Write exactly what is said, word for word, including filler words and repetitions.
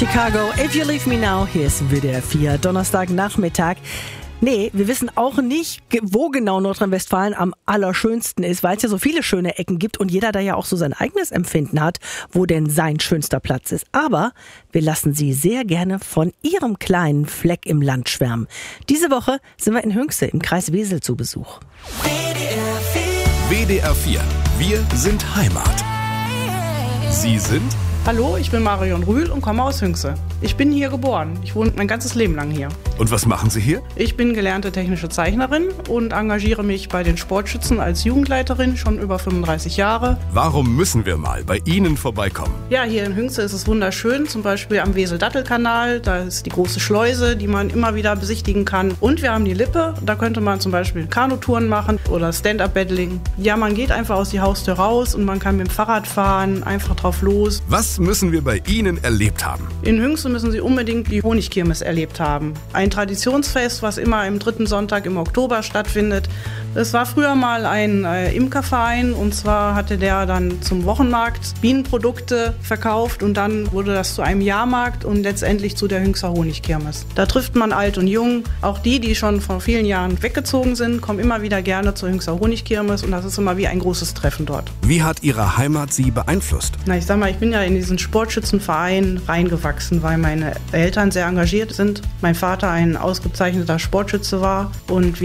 Chicago, If You Leave Me Now, hier ist W D R vier, Donnerstagnachmittag. Nee, wir wissen auch nicht, wo genau Nordrhein-Westfalen am allerschönsten ist, weil es ja so viele schöne Ecken gibt und jeder da ja auch so sein eigenes Empfinden hat, wo denn sein schönster Platz ist. Aber wir lassen Sie sehr gerne von Ihrem kleinen Fleck im Land schwärmen. Diese Woche sind wir in Hünxe im Kreis Wesel zu Besuch. W D R vier, wir sind Heimat. Sie sind? Hallo, ich bin Marion Rühl und komme aus Hünxe. Ich bin hier geboren. Ich wohne mein ganzes Leben lang hier. Und was machen Sie hier? Ich bin gelernte technische Zeichnerin und engagiere mich bei den Sportschützen als Jugendleiterin schon über fünfunddreißig Jahre. Warum müssen wir mal bei Ihnen vorbeikommen? Ja, hier in Hünxe ist es wunderschön, zum Beispiel am Wesel-Dattel-Kanal. Da ist die große Schleuse, die man immer wieder besichtigen kann. Und wir haben die Lippe, da könnte man zum Beispiel Kanutouren machen oder Stand-Up-Paddling. Ja, man geht einfach aus die Haustür raus und man kann mit dem Fahrrad fahren, einfach drauf los. Was müssen wir bei Ihnen erlebt haben? In Hünxe müssen Sie unbedingt die Honigkirmes erlebt haben. Ein Traditionsfest, was immer im dritten Sonntag im Oktober stattfindet. Es war früher mal ein äh, Imkerverein und zwar hatte der dann zum Wochenmarkt Bienenprodukte verkauft und dann wurde das zu einem Jahrmarkt und letztendlich zu der Hünxer Honigkirmes. Da trifft man alt und jung. Auch die, die schon vor vielen Jahren weggezogen sind, kommen immer wieder gerne zur Hünxer Honigkirmes und das ist immer wie ein großes Treffen dort. Wie hat Ihre Heimat Sie beeinflusst? Na, ich sag mal, ich bin ja in diesen Sportschützenverein reingewachsen, weil meine Eltern sehr engagiert sind. Mein Vater ein ausgezeichneter Sportschütze war und